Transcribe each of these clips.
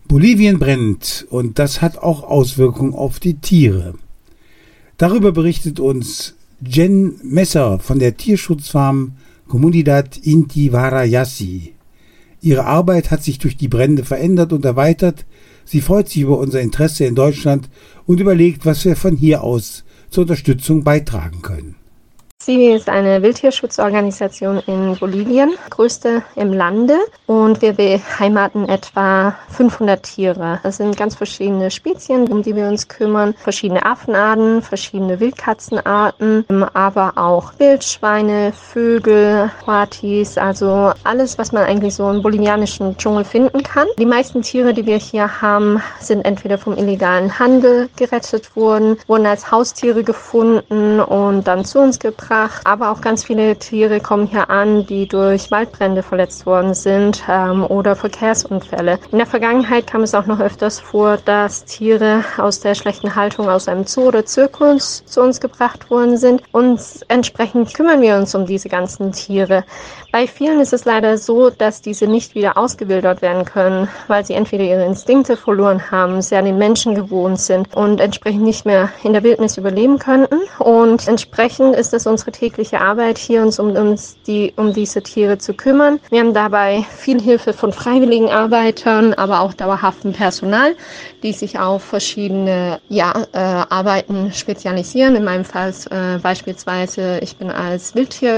Bolivien brennt und das hat auch Auswirkungen auf die Tiere. Darüber berichtet uns Jen Messer von der Tierschutzfarm Comunidad Inti Warayasi. Ihre Arbeit hat sich durch die Brände verändert und erweitert. Sie freut sich über unser Interesse in Deutschland und überlegt, was wir von hier aus zur Unterstützung beitragen können. CIVI ist eine Wildtierschutzorganisation in Bolivien, größte im Lande, und wir beheimaten etwa 500 Tiere. Das sind ganz verschiedene Spezien, um die wir uns kümmern, verschiedene Affenarten, verschiedene Wildkatzenarten, aber auch Wildschweine, Vögel, Coatis, also alles, was man eigentlich so im bolivianischen Dschungel finden kann. Die meisten Tiere, die wir hier haben, sind entweder vom illegalen Handel gerettet worden, wurden als Haustiere gefunden und dann zu uns gebracht. Aber auch ganz viele Tiere kommen hier an, die durch Waldbrände verletzt worden sind oder Verkehrsunfälle. In der Vergangenheit kam es auch noch öfters vor, dass Tiere aus der schlechten Haltung aus einem Zoo oder Zirkus zu uns gebracht worden sind. Und entsprechend kümmern wir uns um diese ganzen Tiere. Bei vielen ist es leider so, dass diese nicht wieder ausgewildert werden können, weil sie entweder ihre Instinkte verloren haben, sehr an den Menschen gewohnt sind und entsprechend nicht mehr in der Wildnis überleben könnten. Und entsprechend ist es unsere tägliche Arbeit, hier uns um diese Tiere zu kümmern. Wir haben dabei viel Hilfe von freiwilligen Arbeitern, aber auch dauerhaftem Personal, die sich auf verschiedene Arbeiten spezialisieren. In meinem Fall beispielsweise, ich bin als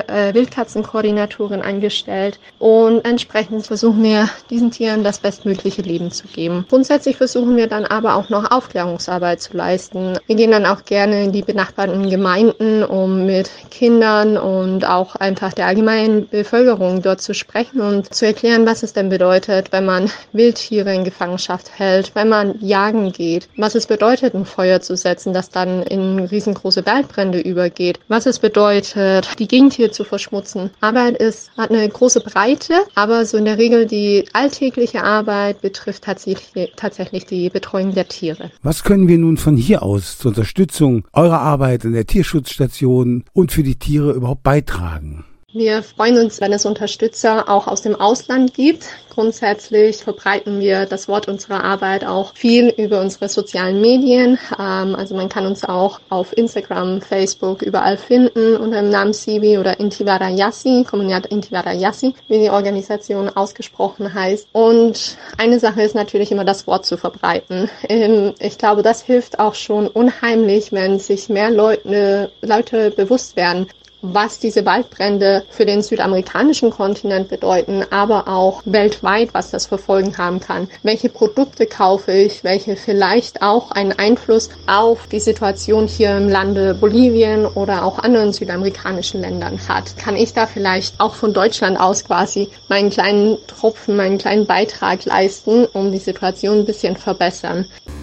Wildkatzenkoordinatorin angestellt und entsprechend versuchen wir, diesen Tieren das bestmögliche Leben zu geben. Grundsätzlich versuchen wir dann aber auch noch Aufklärungsarbeit zu leisten. Wir gehen dann auch gerne in die benachbarten Gemeinden, um mit Kindern und auch einfach der allgemeinen Bevölkerung dort zu sprechen und zu erklären, was es denn bedeutet, wenn man Wildtiere in Gefangenschaft hält, wenn man jagen geht, was es bedeutet, ein Feuer zu setzen, das dann in riesengroße Waldbrände übergeht, was es bedeutet, die Gegend hier zu verschmutzen. Arbeit hat eine große Breite, aber so in der Regel die alltägliche Arbeit betrifft tatsächlich die Betreuung der Tiere. Was können wir nun von hier aus zur Unterstützung eurer Arbeit in der Tierschutzstation und für die Tiere überhaupt beitragen? Wir freuen uns, wenn es Unterstützer auch aus dem Ausland gibt. Grundsätzlich verbreiten wir das Wort unserer Arbeit auch viel über unsere sozialen Medien. Also man kann uns auch auf Instagram, Facebook überall finden unter dem Namen CIVI oder Inti Warayasi, Comunidad Inti Warayasi, wie die Organisation ausgesprochen heißt. Und eine Sache ist natürlich immer, das Wort zu verbreiten. Ich glaube, das hilft auch schon unheimlich, wenn sich mehr Leute bewusst werden, was diese Waldbrände für den südamerikanischen Kontinent bedeuten, aber auch weltweit, was das für Folgen haben kann. Welche Produkte kaufe ich, welche vielleicht auch einen Einfluss auf die Situation hier im Lande Bolivien oder auch anderen südamerikanischen Ländern hat. Kann ich da vielleicht auch von Deutschland aus quasi meinen kleinen Tropfen, meinen kleinen Beitrag leisten, um die Situation ein bisschen verbessern?